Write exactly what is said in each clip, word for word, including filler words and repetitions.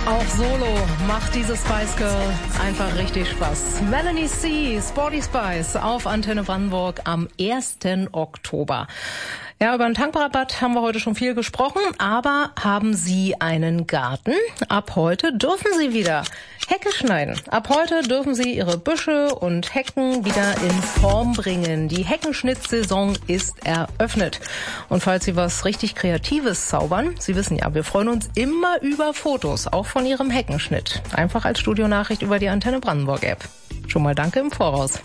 Auch solo macht diese Spice Girl einfach richtig Spaß. Melanie C, Sporty Spice auf Antenne Brandenburg am ersten Oktober. Ja, über den Tankrabatt haben wir heute schon viel gesprochen, aber haben Sie einen Garten? Ab heute dürfen Sie wieder Hecke schneiden. Ab heute dürfen Sie Ihre Büsche und Hecken wieder in Form bringen. Die Heckenschnittsaison ist eröffnet. Und falls Sie was richtig Kreatives zaubern, Sie wissen ja, wir freuen uns immer über Fotos, auch von Ihrem Heckenschnitt. Einfach als Studionachricht über die Antenne Brandenburg App. Schon mal danke im Voraus.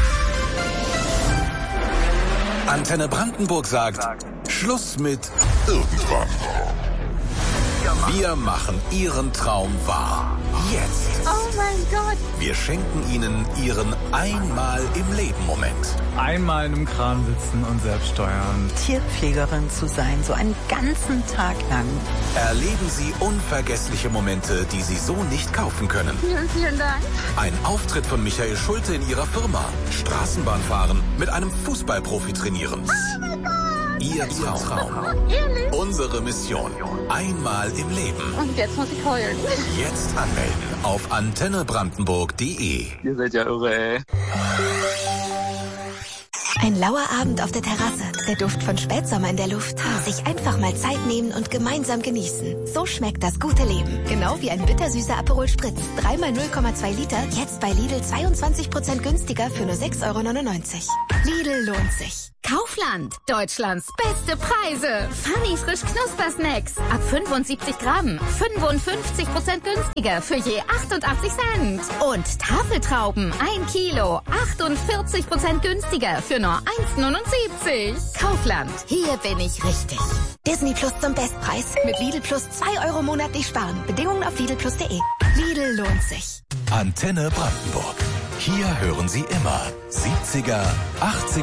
Antenne Brandenburg sagt, Schluss mit irgendwann. Wir machen Ihren Traum wahr. Jetzt. Oh mein Gott. Wir schenken Ihnen Ihren Einmal im Leben Moment. Einmal in einem Kran sitzen und selbst steuern. Tierpflegerin zu sein, so einen ganzen Tag lang. Erleben Sie unvergessliche Momente, die Sie so nicht kaufen können. Vielen, vielen Dank. Ein Auftritt von Michael Schulte in Ihrer Firma. Straßenbahn fahren, mit einem Fußballprofi trainieren. Oh mein Gott. Ihr Traum. Ehrlich? Unsere Mission. Einmal im Leben. Und jetzt muss ich heulen. Jetzt anmelden auf antenne brandenburg punkt de. Ihr seid ja irre, ey. Ein lauer Abend auf der Terrasse, der Duft von Spätsommer in der Luft. Sich einfach mal Zeit nehmen und gemeinsam genießen. So schmeckt das gute Leben. Genau wie ein bittersüßer Aperol Spritz. Dreimal null Komma zwei Liter, jetzt bei Lidl zweiundzwanzig Prozent günstiger für nur sechs Euro neunundneunzig. Lidl lohnt sich. Kaufland, Deutschlands beste Preise. Funny frisch Knuspersnacks. Ab fünfundsiebzig Gramm. fünfundfünfzig Prozent günstiger für je achtundachtzig Cent. Und Tafeltrauben, ein Kilo. achtundvierzig Prozent günstiger für nur eins neunundsiebzig. Kaufland, hier bin ich richtig. Disney Plus zum Bestpreis. Mit Lidl Plus zwei Euro monatlich sparen. Bedingungen auf lidl plus punkt de. Lidl lohnt sich. Antenne Brandenburg. Hier hören Sie immer siebziger, achtziger